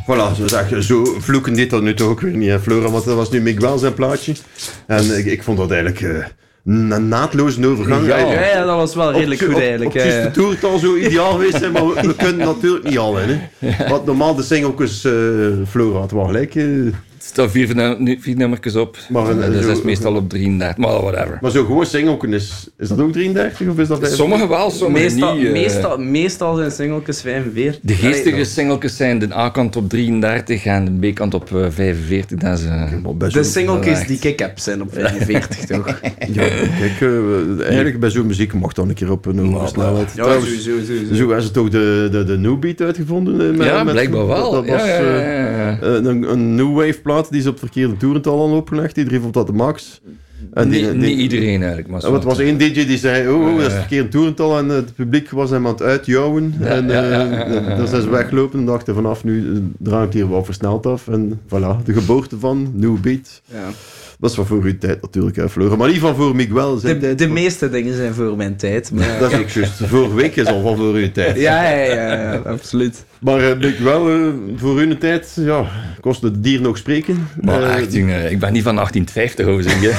zo vloeken dit dan nu toch ook weer niet, hè, Flora, want dat was nu Miguel zijn plaatje. En ik vond dat eigenlijk een naadloze overgang. Ja, dat was wel redelijk goed eigenlijk. Op de toer het al zo ideaal geweest zijn, maar we kunnen natuurlijk niet al in. Want normaal de singeltjes, Flora had wel gelijk. Er staan 4 nummertjes op. Maar dat is meestal op 33, maar whatever. Maar zo gewoon singelken is dat ook 33 of is dat 45? Sommige wel, sommige niet. Meestal zijn singeltjes 45. De geestige singeltjes zijn de A-kant op 33 en de B-kant op 45. Dat is, de singeltjes die ik heb zijn op 45, toch? Ja, kijk, eigenlijk bij zo'n muziek mocht dan een keer op een hoge snelheid. Ja, sowieso. Zo hebben ze toch de New Beat uitgevonden? Blijkbaar wel. Dat was een New Wave plaat die ze op het verkeerde toerental hadden opgelegd. Iedereen vond dat de max. En niet iedereen eigenlijk. Maar het was één DJ die zei, dat is het verkeerde toerental. En het publiek was hem aan het uitjouwen. Dan zijn ze weggelopen en dachten vanaf nu draai ik hier wel versneld af. En voilà, de geboorte van New Beat. Ja. Dat is van voor uw tijd natuurlijk, hè, Flora. Maar niet van voor Miguel. De meeste dingen zijn voor mijn tijd. Maar... Dat is ook juist. Vorige week is al van voor uw tijd. Ja, absoluut. Maar Miguel, voor uw tijd, kost het dier nog spreken? Maar ik ben niet van 1850 overigens.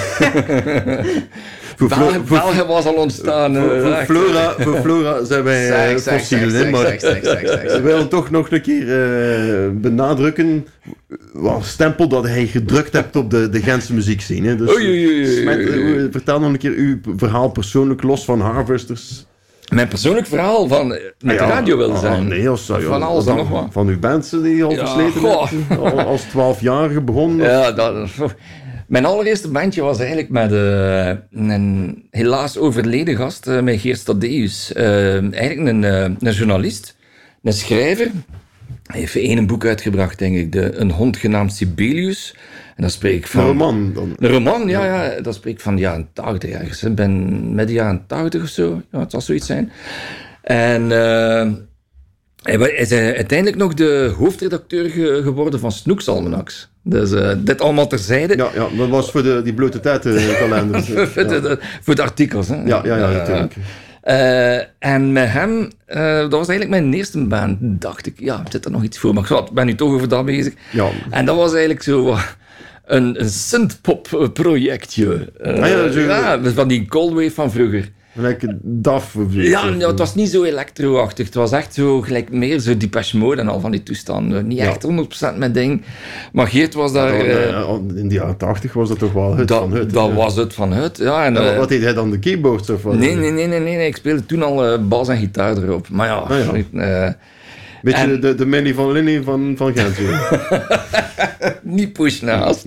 België was al ontstaan. Voor Flora zijn wij fossielen. Maar we willen toch nog een keer benadrukken wat stempel dat hij gedrukt hebt op de Gentse muziekscene. Dus, vertel nog een keer uw verhaal persoonlijk, los van Harvesters. Mijn persoonlijk verhaal van met de radio willen zijn. Nee, van alles en nog wat. Van uw bands die al versleten hebt. Als 12-jarige begonnen. Ja, mijn allereerste bandje was eigenlijk met een helaas overleden gast, met Geert Stadeus. Eigenlijk een journalist, een schrijver. Hij heeft een boek uitgebracht, denk ik, Een hond genaamd Sibelius. En dan spreek ik van... Een roman dan? Een roman, ja. Dat spreek ik van de jaren 80 ergens. Ik ben met de jaren 80 of zo. Ja, het zal zoiets zijn. En hij is uiteindelijk nog de hoofdredacteur geworden van Snoeks Almanacs. Dus dit allemaal terzijde. Ja, dat was voor die blote tijdkalender. Voor de artikels, hè. Ja, natuurlijk. En met hem, dat was eigenlijk mijn eerste band, dacht ik. Ja, zit er nog iets voor? Maar ik ben nu toch over dat bezig. Ja. En dat was eigenlijk zo een synthpop projectje. Van die cold wave van vroeger. Gelijk DAF of zo. Ja, het was niet zo electro-achtig. Het was echt zo, gelijk meer zo Depeche Mode en al van die toestanden. Niet echt 100% mijn ding. Maar Geert was daar... in de jaren 80 was dat toch wel het van het? Dat was het van het, ja. En, wat deed hij dan, de keyboards of wat? Nee. Ik speelde toen al bas en gitaar erop. Maar ja... Beetje de Manny van Linny van Gent. Niet push naast.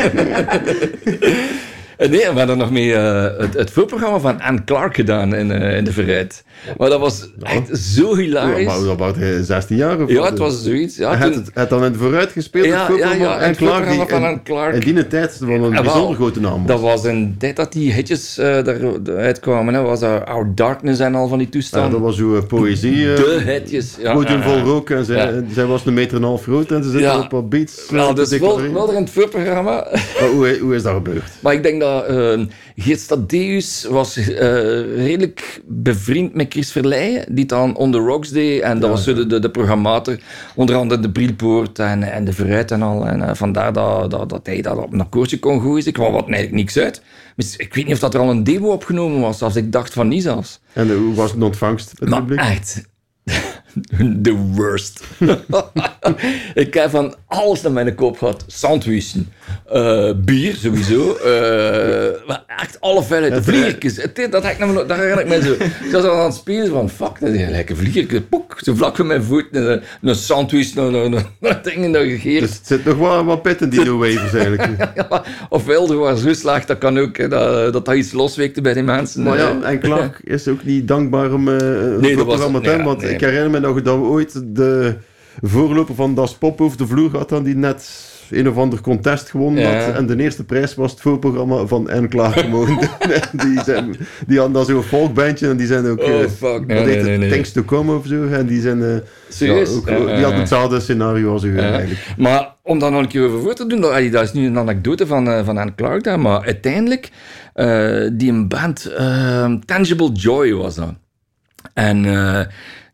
Nee, we hadden nog mee het voorprogramma van Anne Clark gedaan in de Verrijd. Maar dat was echt zo hilarisch. Maar dat was 16 jaar of ja, het was zoiets. Ja, hij had dan in de Vooruit gespeeld, het voorprogramma van Anne Clark. In die tijd was een bijzonder grote naam. Dat was een tijd dat die hitjes eruit kwamen. Was Our Darkness en al van die toestanden. Ja, dat was zo poëzie. De hitjes. Goed vol rook en zij was 1,5 meter groot en ze zitten op wat beats. Nou, dus wel er in het voorprogramma. Hoe is dat gebeurd? Maar ik denk dat Geert Stadeus was redelijk bevriend met Chris Verleijen, die dan On The Rocks deed. En dat was zo de programmator, onder andere de Brielpoort en de Vooruit en al. En vandaar dat hij dat op een akkoordje kon gooien. Ik kwam wat eigenlijk niks uit. Dus ik weet niet of dat er al een demo opgenomen was, als ik dacht van niet zelfs. En hoe was de ontvangst? Echt... The worst. Ik heb van alles naar mijn kop gehad. Sandwichen, bier sowieso, echt alle vuilheid, vliegertjes. Dat herinner ik me zo. Ik was al aan het spelen van, fuck, dat is gelijk een vliegertje, zo vlak voor mijn voet, een sandwich, een ding in de gegeerd. Dus het zit nog wel wat pit in die new wavers eigenlijk. Of wilder waar zo slaagt, dat kan ook, dat iets losweekte bij die mensen. Maar ja, en Clark is ook niet dankbaar om het programma te hebben, want ik herinner me nog dat we ooit de voorloper van Das Pop over de vloer had, die net een of ander contest gewonnen had. En de eerste prijs was het voorprogramma van N. Clark mogen doen. Die hadden dan zo'n folkbandje en die zijn ook... Thanks to Come of zo. En die zijn... Serieus? die hadden hetzelfde scenario als u eigenlijk. Maar om daar nog een keer over voor te doen, dat is nu een anekdote van Anne Clark daar, maar uiteindelijk, die een band, Tangible Joy was dat. En...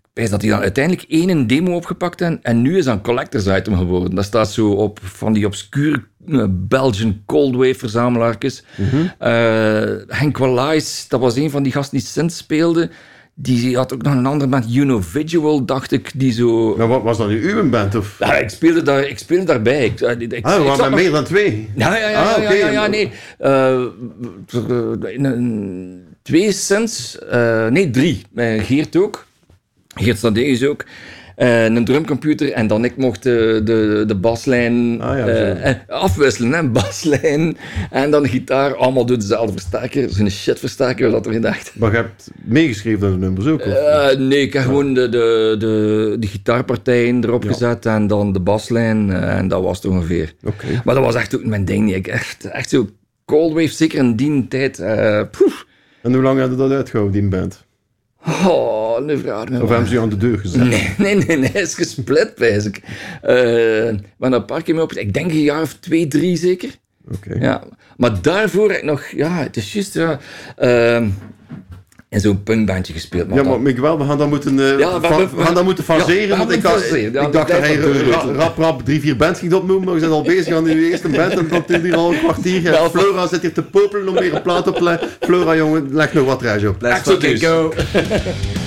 wijs dat die dan uiteindelijk één demo opgepakt hebben en nu is dat een collector's item geworden. Dat staat zo op van die obscure Belgian Cold Wave verzamelaartjes. Henk Wallace, dat was een van die gasten die synth speelde. Die had ook nog een andere band, Unividual, dacht ik, die zo... Maar wat was dat nu uw band? Of? Ja, ik speelde daarbij. We waren meer dan 2? Ja, nee. 2 synths, 3. Geert ook. Geert Stadeus ook. Een drumcomputer en dan ik mocht de baslijn afwisselen. Hè? Baslijn en dan de gitaar. Allemaal door dezelfde versterker. Zo'n shitversterker, dat er gedacht. Maar je hebt meegeschreven aan de nummers ook? Nee, ik heb gewoon de gitaarpartijen erop gezet en dan de baslijn. En dat was het ongeveer. Okay. Maar dat was echt ook mijn ding niet. Echt zo Cold Wave, zeker in die tijd. En hoe lang hadden dat uitgehouden, die band? Oh, nu vraag me. Of hebben ze je aan de deur gezet? Nee, hij is gesplit, wijs ik. Maar een paar keer mee op. Ik denk een jaar of 2, 3 zeker. Okay. Ja, maar daarvoor heb ik nog... Ja, het is juist... in zo'n punkbandje gespeeld. Maar ja, maar wel, we gaan dat moeten, moeten faseren. Want ik dacht dat hij rap 3-4 bands ging opnoemen, maar we zijn al bezig aan uw eerste band en dat is hier al een kwartier. Ja, Flora zit hier te popelen om weer een plaat op te leggen. Flora, jongen, leg nog wat rijtje op. Let's fucking go.